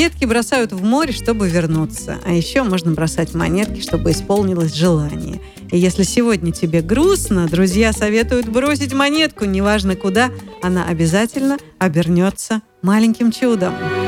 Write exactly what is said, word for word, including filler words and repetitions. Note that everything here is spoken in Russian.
Монетки бросают в море, чтобы вернуться. А еще можно бросать монетки, чтобы исполнилось желание. И если сегодня тебе грустно, друзья советуют бросить монетку, неважно куда, она обязательно обернется маленьким чудом.